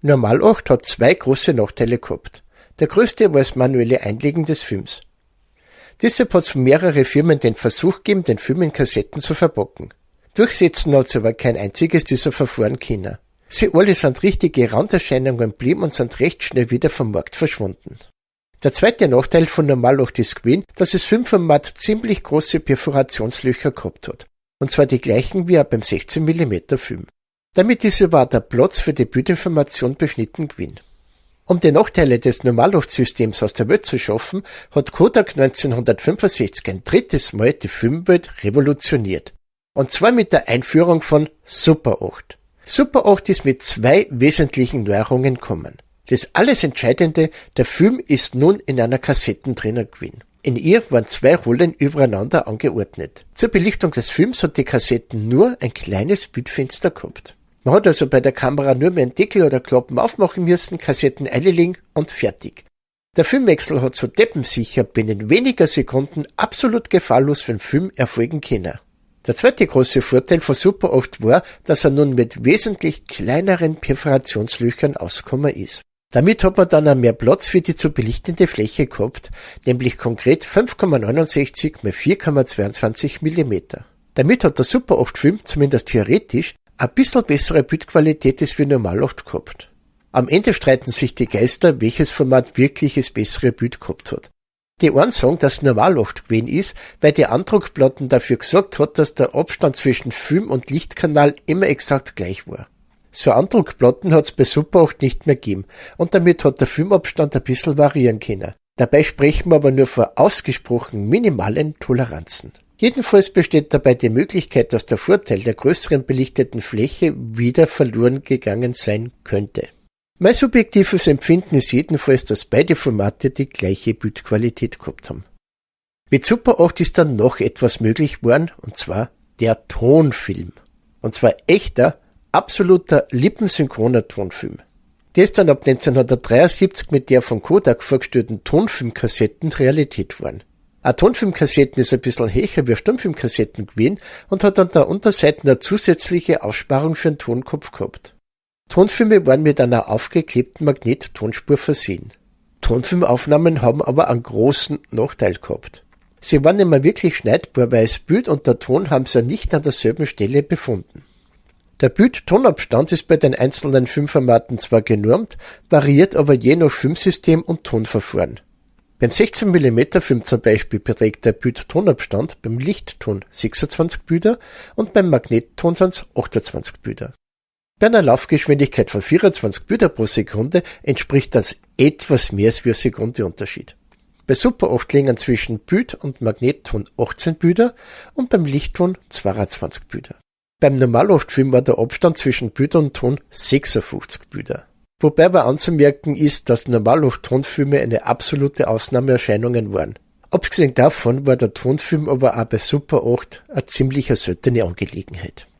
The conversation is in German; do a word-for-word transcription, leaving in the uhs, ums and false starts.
Normal acht hat zwei große Nachteile gehabt. Der größte war das manuelle Einlegen des Films. Deshalb hat es von mehreren Firmen den Versuch gegeben, den Film in Kassetten zu verpacken. Durchsetzen hat es aber kein einziges dieser Verfahren können. Sie alle sind richtige Randerscheinungen geblieben und sind recht schnell wieder vom Markt verschwunden. Der zweite Nachteil von Normal acht ist gewesen, dass das Filmformat ziemlich große Perforationslöcher gehabt hat. Und zwar die gleichen wie auch beim sechzehn Millimeter Film. Damit ist aber auch der Platz für die Bildinformation beschnitten gewesen. Um die Nachteile des Normal acht Systems aus der Welt zu schaffen, hat Kodak neunzehnhundertfünfundsechzig ein drittes Mal die Filmwelt revolutioniert. Und zwar mit der Einführung von Super acht. Super acht ist mit zwei wesentlichen Neuerungen gekommen. Das alles Entscheidende, der Film ist nun in einer Kassette drinnen gewesen. In ihr waren zwei Rollen übereinander angeordnet. Zur Belichtung des Films hat die Kassette nur ein kleines Bildfenster gehabt. Man hat also bei der Kamera nur mehr einen Deckel oder Klappen aufmachen müssen, Kassetten einlegen und fertig. Der Filmwechsel hat so deppensicher binnen weniger Sekunden absolut gefahrlos für den Film erfolgen können. Der zweite große Vorteil von Super acht war, dass er nun mit wesentlich kleineren Perforationslöchern ausgekommen ist. Damit hat man dann auch mehr Platz für die zu belichtende Fläche gehabt, nämlich konkret fünf Komma neunundsechzig mal vier Komma zweiundzwanzig Millimeter. Damit hat der Super acht Film, zumindest theoretisch, ein bisschen bessere Bildqualität als wie Normal acht gehabt. Am Ende streiten sich die Geister, welches Format wirklich das bessere Bild gehabt hat. Die einen sagen, dass Normal acht gewesen ist, weil die Andruckplatten dafür gesorgt hat, dass der Abstand zwischen Film- und Lichtkanal immer exakt gleich war. So Andruckplatten hat es bei Super acht nicht mehr gegeben und damit hat der Filmabstand ein bisschen variieren können. Dabei sprechen wir aber nur von ausgesprochen minimalen Toleranzen. Jedenfalls besteht dabei die Möglichkeit, dass der Vorteil der größeren belichteten Fläche wieder verloren gegangen sein könnte. Mein subjektives Empfinden ist jedenfalls, dass beide Formate die gleiche Bildqualität gehabt haben. Mit Super acht ist dann noch etwas möglich geworden, und zwar der Tonfilm. Und zwar echter, absoluter lippensynchroner Tonfilm. Der ist dann ab neunzehnhundertdreiundsiebzig mit der von Kodak vorgestellten Tonfilmkassetten Realität geworden. Eine Tonfilmkassetten ist ein bisschen höher wie Stummfilmkassetten gewesen und hat an der Unterseite eine zusätzliche Aussparung für den Tonkopf gehabt. Tonfilme waren mit einer aufgeklebten Magnet-Tonspur versehen. Tonfilmaufnahmen haben aber einen großen Nachteil gehabt. Sie waren nicht mehr wirklich schneidbar, weil das Bild und der Ton haben sie nicht an derselben Stelle befunden. Der Bild-Tonabstand ist bei den einzelnen Filmformaten zwar genormt, variiert aber je nach Filmsystem und Tonverfahren. Beim sechzehn Millimeter Film zum Beispiel beträgt der Bild-Tonabstand beim Lichtton sechsundzwanzig Bilder und beim Magnetton sind es achtundzwanzig Bilder. Bei einer Laufgeschwindigkeit von vierundzwanzig Bilder pro Sekunde entspricht das etwas mehr als wie eine Sekunde Unterschied. Bei Super acht liegen zwischen Bild und Magnetton achtzehn Bilder und beim Lichtton zweiundzwanzig Bilder. Beim Normal acht Film war der Abstand zwischen Bild und Ton sechsundfünfzig Bilder. Wobei aber anzumerken ist, dass Normal acht Tonfilme eine absolute Ausnahmeerscheinungen waren. Abgesehen davon war der Tonfilm aber auch bei Super acht eine ziemlich seltene Angelegenheit.